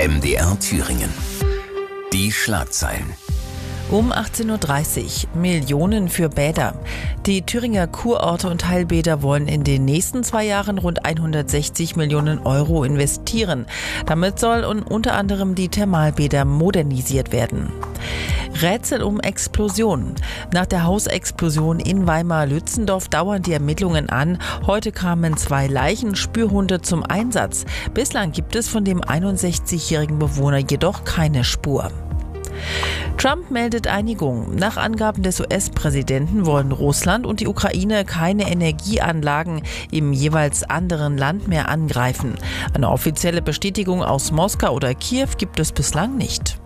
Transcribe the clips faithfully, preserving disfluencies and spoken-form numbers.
M D R Thüringen. Die Schlagzeilen. Um achtzehn Uhr dreißig. Millionen für Bäder. Die Thüringer Kurorte und Heilbäder wollen in den nächsten zwei Jahren rund hundertsechzig Millionen Euro investieren. Damit sollen unter anderem die Thermalbäder modernisiert werden. Rätsel um Explosion. Nach der Hausexplosion in Weimar-Lützendorf dauern die Ermittlungen an. Heute kamen zwei Leichenspürhunde zum Einsatz. Bislang gibt es von dem einundsechzigjährigen Bewohner jedoch keine Spur. Trump meldet Einigung. Nach Angaben des U S-Präsidenten wollen Russland und die Ukraine keine Energieanlagen im jeweils anderen Land mehr angreifen. Eine offizielle Bestätigung aus Moskau oder Kiew gibt es bislang nicht.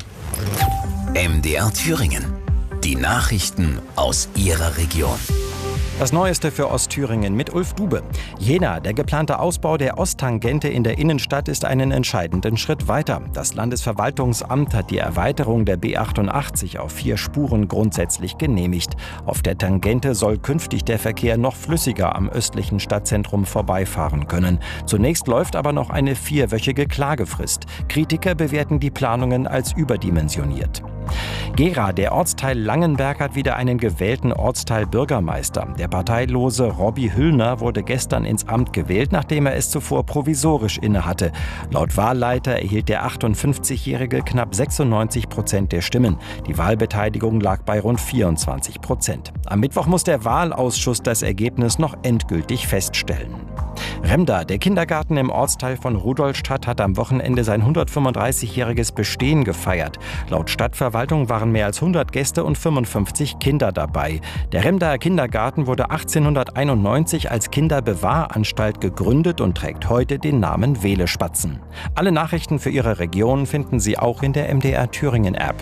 M D R Thüringen. Die Nachrichten aus Ihrer Region. Das Neueste für Ostthüringen mit Ulf Dube. Jena, der geplante Ausbau der Osttangente in der Innenstadt ist einen entscheidenden Schritt weiter. Das Landesverwaltungsamt hat die Erweiterung der B achtundachtzig auf vier Spuren grundsätzlich genehmigt. Auf der Tangente soll künftig der Verkehr noch flüssiger am östlichen Stadtzentrum vorbeifahren können. Zunächst läuft aber noch eine vierwöchige Klagefrist. Kritiker bewerten die Planungen als überdimensioniert. Gera, der Ortsteil Langenberg, hat wieder einen gewählten Ortsteilbürgermeister. Der parteilose Robby Hüllner wurde gestern ins Amt gewählt, nachdem er es zuvor provisorisch innehatte. Laut Wahlleiter erhielt der achtundfünfzigjährige knapp sechsundneunzig Prozent der Stimmen. Die Wahlbeteiligung lag bei rund vierundzwanzig Prozent. Am Mittwoch muss der Wahlausschuss das Ergebnis noch endgültig feststellen. Remda, der Kindergarten im Ortsteil von Rudolstadt, hat am Wochenende sein hundertfünfunddreißigjähriges Bestehen gefeiert. Laut Stadtverwaltung waren mehr als hundert Gäste und fünfundfünfzig Kinder dabei. Der Remdaer Kindergarten wurde achtzehnhunderteinundneunzig als Kinderbewahranstalt gegründet und trägt heute den Namen Wählespatzen. Alle Nachrichten für Ihre Region finden Sie auch in der M D R Thüringen App.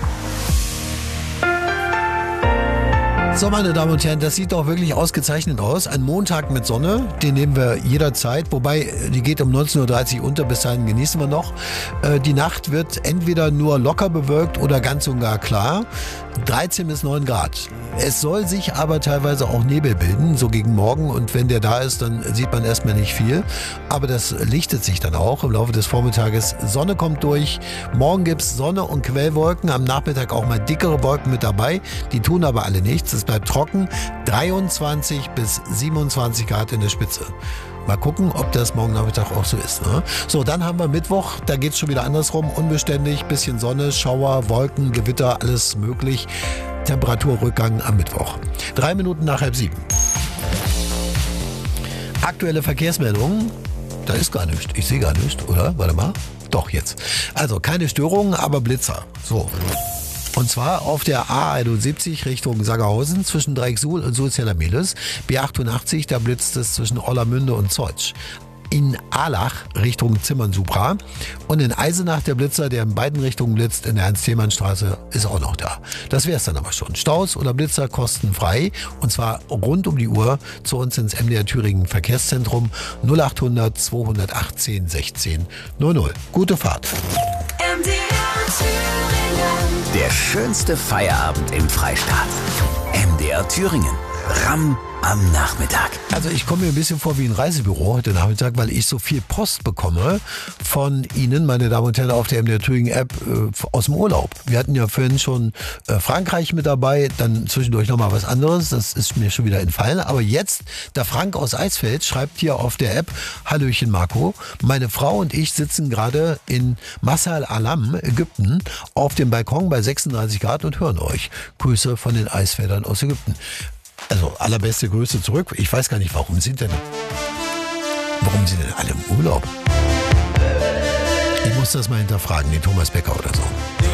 So, meine Damen und Herren, das sieht doch wirklich ausgezeichnet aus. Ein Montag mit Sonne, den nehmen wir jederzeit. Wobei, die geht um neunzehn Uhr dreißig unter, bis dahin genießen wir noch. Äh, die Nacht wird entweder nur locker bewölkt oder ganz und gar klar. dreizehn bis neun Grad. Es soll sich aber teilweise auch Nebel bilden, so gegen Morgen. Und wenn der da ist, dann sieht man erstmal nicht viel. Aber das lichtet sich dann auch im Laufe des Vormittages. Sonne kommt durch. Morgen gibt's Sonne und Quellwolken. Am Nachmittag auch mal dickere Wolken mit dabei. Die tun aber alle nichts. Es bleibt trocken. dreiundzwanzig bis siebenundzwanzig Grad in der Spitze. Mal gucken, ob das morgen Nachmittag auch so ist. Ne? So, dann haben wir Mittwoch, da geht es schon wieder andersrum. Unbeständig, bisschen Sonne, Schauer, Wolken, Gewitter, alles möglich. Temperaturrückgang am Mittwoch. Drei Minuten nach halb sieben. Aktuelle Verkehrsmeldungen. Da ist gar nichts. Ich sehe gar nichts, oder? Warte mal. Doch, jetzt. Also, keine Störungen, aber Blitzer. So. Und zwar auf der A einundsiebzig Richtung Sagerhausen zwischen Dreiecksuhl und Sulzella-Mehlis. B achtundachtzig, da blitzt es zwischen Ollermünde und Zeutsch. In Ahlach Richtung Zimmern-Supra. Und in Eisenach der Blitzer, der in beiden Richtungen blitzt, in der Ernst-Thälmann-Straße, ist auch noch da. Das wäre es dann aber schon. Staus oder Blitzer kostenfrei. Und zwar rund um die Uhr zu uns ins M D R Thüringen Verkehrszentrum null achthundert zweihundertachtzehn sechzehn null null. Gute Fahrt. M D R Thüringen. Der schönste Feierabend im Freistaat. M D R Thüringen. Ramm am Nachmittag. Also ich komme mir ein bisschen vor wie ein Reisebüro heute Nachmittag, weil ich so viel Post bekomme von Ihnen, meine Damen und Herren, auf der M D R Thüringen App äh, aus dem Urlaub. Wir hatten ja vorhin schon äh, Frankreich mit dabei, dann zwischendurch nochmal was anderes, das ist mir schon wieder entfallen. Aber jetzt, der Frank aus Eisfeld schreibt hier auf der App: Hallöchen Marco, meine Frau und ich sitzen gerade in Masal Alam, Ägypten, auf dem Balkon bei sechsunddreißig Grad und hören euch. Grüße von den Eisfeldern aus Ägypten. Also allerbeste Grüße zurück. Ich weiß gar nicht, warum sind denn, warum sind denn alle im Urlaub? Ich muss das mal hinterfragen, den Thomas Becker oder so.